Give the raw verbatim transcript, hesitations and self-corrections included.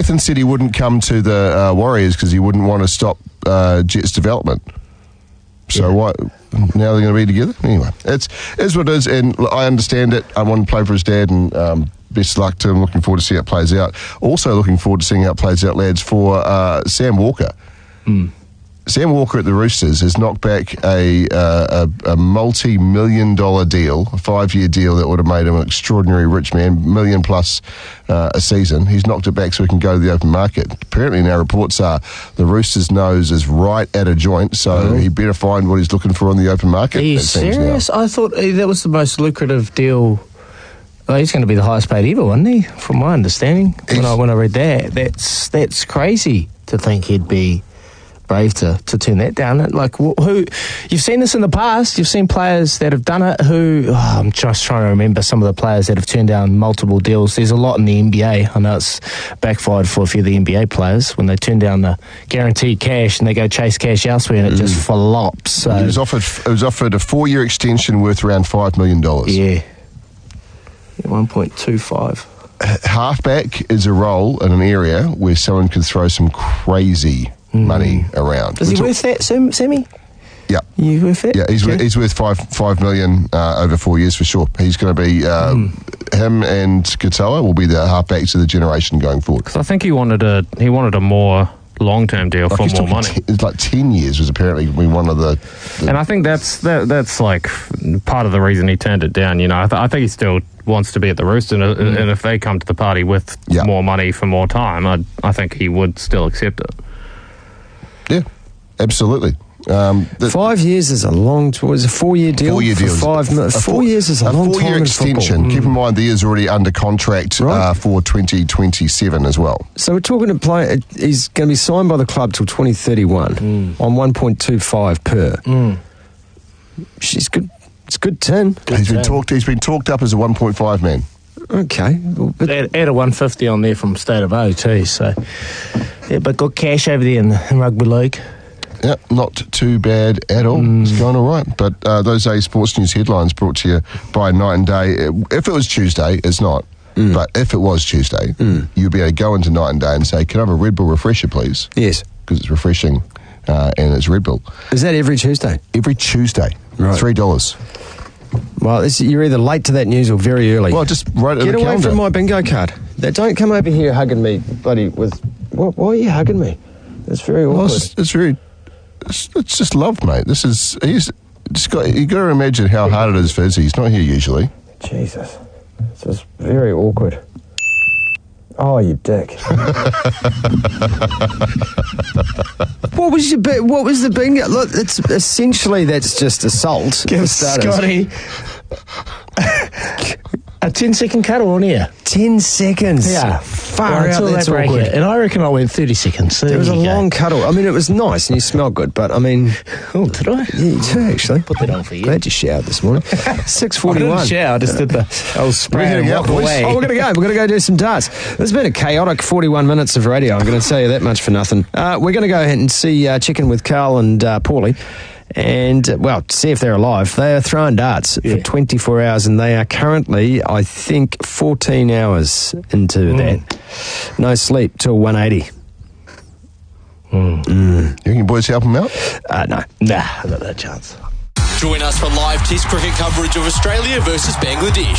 Nathan said he wouldn't come to the uh, Warriors because he wouldn't want to stop uh, Jets development. So yeah. what? Now they're going to be together? Anyway, it's, it's what it is, and I understand it. I want to play for his dad, and um, best luck to him. Looking forward to see how it plays out. Also looking forward to seeing how it plays out, lads, for uh, Sam Walker. Mm. Sam Walker at the Roosters has knocked back a, uh, a, a multi-million dollar deal, a five-year deal that would have made him an extraordinary rich man, million plus uh, a season. He's knocked it back so he can go to the open market. Apparently now reports are the Roosters' nose is right at a joint, so oh. he better find what he's looking for on the open market. Are you serious? I thought that was the most lucrative deal. Well, he's going to be the highest paid ever, wasn't he? From my understanding, when I, when I read that. That's, that's crazy to think he'd be brave to, to turn that down. Like, who, you've seen this in the past. You've seen players that have done it who, oh, I'm just trying to remember some of the players that have turned down multiple deals. There's a lot in the N B A. I know it's backfired for a few of the N B A players when they turn down the guaranteed cash and they go chase cash elsewhere and it mm. just flops. So. It was offered, it was offered a four-year extension worth around five million dollars. Yeah. one point two five. Halfback is a role in an area where someone can throw some crazy Mm. money around. Is he worth that, Sammy? Yeah. You worth it? Yeah, he's, worth, he's worth five five million uh, over four years for sure. He's going to be, uh, mm. him and Katoa will be the halfbacks of the generation going forward. Because I think he wanted a he wanted a more long-term deal like for more money. T- it's like ten years was apparently one of the, the... And I think that's that, that's like part of the reason he turned it down, you know. I, th- I think he still wants to be at the Roosters, and, mm. and if they come to the party with yeah. more money for more time, I I think he would still accept it. Yeah, absolutely. Um, the, five years is a long. Was a four-year deal? Four-year deal. Five. Four, four years is a, a long four-year time extension. In Keep in mind, he is already under contract right. uh, for twenty twenty-seven as well. So we're talking to play. He's going to be signed by the club till twenty thirty-one mm. on one point two five per. Mm. She's good. It's good ten. Good he's ten. been talked. He's been talked up as a one point five man. Okay. Well, but add, add a one fifty on there from State of O too. So, yeah, but good cash over there in, in rugby league. Yeah, not too bad at all. Mm. It's going all right. But uh, those A Sports News headlines brought to you by Night and Day. If it was Tuesday, it's not. Mm. But if it was Tuesday, mm. you'd be able to go into Night and Day and say, can I have a Red Bull refresher, please? Yes. Because it's refreshing uh, and it's Red Bull. Is that every Tuesday? Every Tuesday. Right. three dollars. Well, it's, you're either late to that news or very early. Well, just write it in Get the away calendar. from my bingo card. Now, don't come over here hugging me, buddy, with... What, why are you hugging me? It's very awkward. Well, it's, it's very... It's, it's just love, mate. This is... He's just got... You've got to imagine how hard it is for Izzy. He's not here usually. Jesus. This is very awkward. Oh, you dick. What was your bi- What was the bingo? Look, it's essentially that's just assault. Give Scotty a ten second cuddle on here. Ten seconds. Yeah, far well, out. That's that awkward. It. And I reckon I went thirty seconds. So it was a go. long cuddle. I mean, it was nice and you smelled good, but I mean, oh, did I? Yeah, you did actually. Put that on for you. Glad you showered this morning. Six forty-one. I didn't shower. I just did the. I was spraying and walk away. Oh, we're gonna go. We're gonna go do some darts. There's been a chaotic forty-one minutes of radio. I'm going to tell you that much for nothing. Uh, we're going to go ahead and see uh, check in with Carl and uh, Paulie. And, uh, well, see if they're alive. They are throwing darts yeah. for twenty-four hours, and they are currently, I think, fourteen hours into mm. that. No sleep till one eighty. Mm. Mm. You think boys help them out? Uh, no. Nah, not that chance. Join us for live Test cricket coverage of Australia versus Bangladesh.